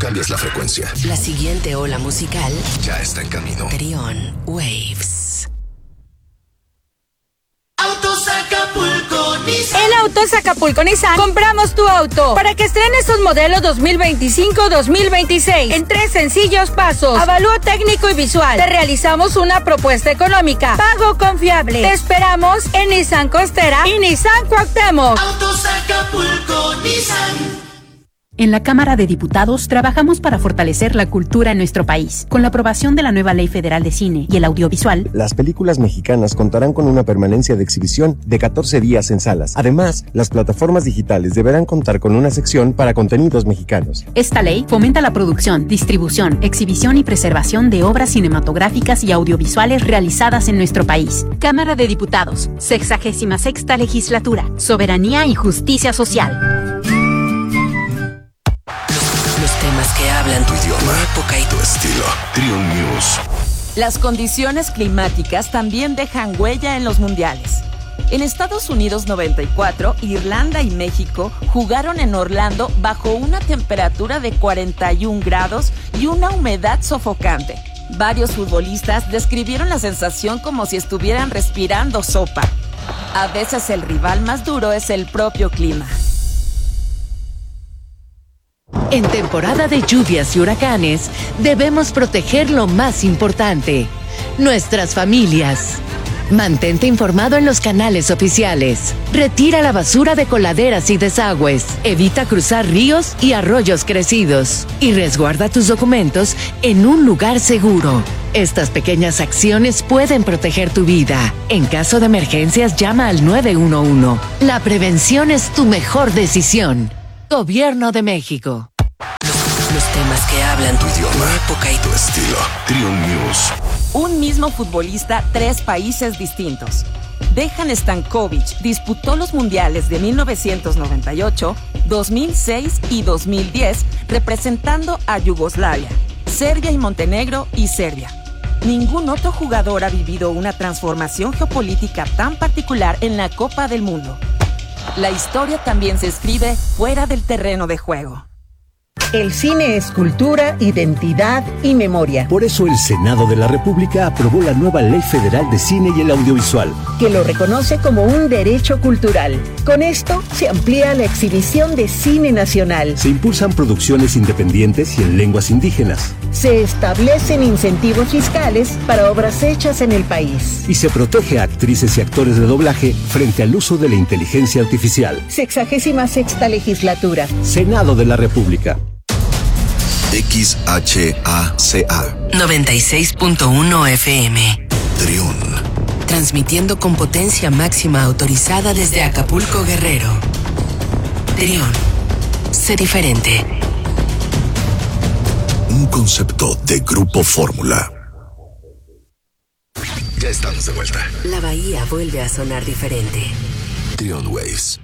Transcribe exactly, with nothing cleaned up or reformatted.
cambies la frecuencia. La siguiente ola musical ya está en camino. Trión Waves. Autos Acapulco Nissan. En Autos Acapulco Nissan compramos tu auto para que estrenes un modelo dos mil veinticinco dos mil veintiséis en tres sencillos pasos. Avalúo técnico y visual. Te realizamos una propuesta económica. Pago confiable. Te esperamos en Nissan Costera y Nissan Cuauhtémoc. Autos Acapulco Nissan. En la Cámara de Diputados trabajamos para fortalecer la cultura en nuestro país. Con la aprobación de la nueva Ley Federal de Cine y el Audiovisual, las películas mexicanas contarán con una permanencia de exhibición de catorce días en salas. Además, las plataformas digitales deberán contar con una sección para contenidos mexicanos. Esta ley fomenta la producción, distribución, exhibición y preservación de obras cinematográficas y audiovisuales realizadas en nuestro país. Cámara de Diputados, sexagésima sexta legislatura, soberanía y justicia social. Temas que hablan tu idioma, tu época y tu estilo. Trión News. Las condiciones climáticas también dejan huella en los mundiales. En Estados Unidos noventa y cuatro, Irlanda y México jugaron en Orlando bajo una temperatura de cuarenta y un grados y una humedad sofocante. Varios futbolistas describieron la sensación como si estuvieran respirando sopa. A veces el rival más duro es el propio clima. En temporada de lluvias y huracanes, debemos proteger lo más importante, nuestras familias. Mantente informado en los canales oficiales. Retira la basura de coladeras y desagües. Evita cruzar ríos y arroyos crecidos. Y resguarda tus documentos en un lugar seguro. Estas pequeñas acciones pueden proteger tu vida. En caso de emergencias, llama al nueve uno uno. La prevención es tu mejor decisión. Gobierno de México. Los temas que hablan tu idioma, tu época y tu estilo. Trión News. Un mismo futbolista, tres países distintos. Dejan Stankovic disputó los mundiales de mil novecientos noventa y ocho, dos mil seis y dos mil diez representando a Yugoslavia, Serbia y Montenegro y Serbia. Ningún otro jugador ha vivido una transformación geopolítica tan particular en la Copa del Mundo. La historia también se escribe fuera del terreno de juego. El cine es cultura, identidad y memoria. Por eso el Senado de la República aprobó la nueva Ley Federal de Cine y el Audiovisual, que lo reconoce como un derecho cultural. Con esto se amplía la exhibición de cine nacional. Se impulsan producciones independientes y en lenguas indígenas. Se establecen incentivos fiscales para obras hechas en el país. Y se protege a actrices y actores de doblaje frente al uso de la inteligencia artificial. Sexagésima sexta legislatura. Senado de la República. X H A C A noventa y seis punto uno F M. Trión. Transmitiendo con potencia máxima autorizada desde Acapulco, Guerrero. Trión. Sé diferente. Un concepto de Grupo Fórmula. Ya estamos de vuelta. La bahía vuelve a sonar diferente. Trión Waves.